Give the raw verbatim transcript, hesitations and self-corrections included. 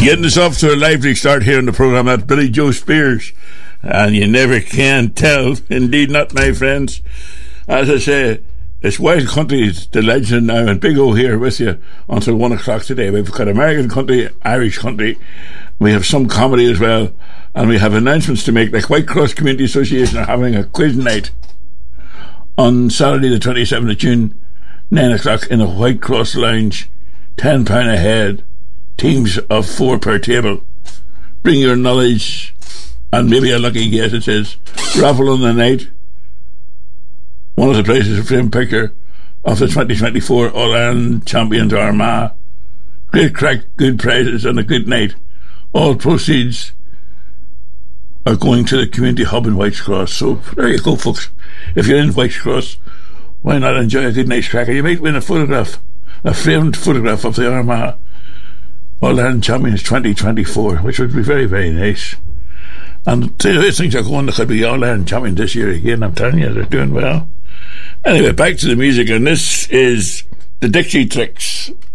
Getting us off to a lively start here in the programme at Billy Joe Spears, and you never can tell. Indeed not, my friends. As I say, it's Wild Country, the legend now, and Big O here with you until one o'clock today. We've got American country, Irish country, we have some comedy as well, and we have announcements to make. Like White Cross Community Association are having a quiz night on Saturday the twenty-seventh of June, nine o'clock in the White Cross Lounge, ten pounds a head, teams of four per table. Bring your knowledge and maybe a lucky guess. It says raffle on the night. One of the prizes a framed picture of the twenty twenty-four All-Ireland champions Armagh. Great crack, good prizes and a good night. All proceeds are going to the community hub in White's Cross. So there you go, folks. If you're in White's Cross, why not enjoy a good night's cracker? You might win a photograph, a framed photograph of the Armagh All-Ireland champions twenty twenty-four, which would be very, very nice. And the way things are going, they could be All-Ireland champions this year again. I'm telling you, they're doing well. Anyway, back to the music, and this is the Dixie Tricks.